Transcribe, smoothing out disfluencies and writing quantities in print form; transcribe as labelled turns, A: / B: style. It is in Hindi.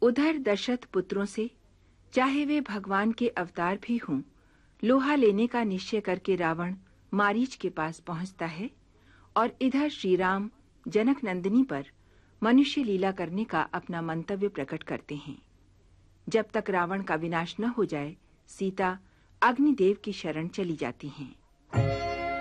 A: उधर दशरथ पुत्रों से, चाहे वे भगवान के अवतार भी हों, लोहा लेने का निश्चय करके रावण मारीच के पास पहुंचता है और इधर श्री राम जनक नंदिनी पर मनुष्य लीला करने का अपना मंतव्य प्रकट करते हैं। जब तक रावण का विनाश न हो जाए, सीता अग्निदेव की शरण चली जाती हैं।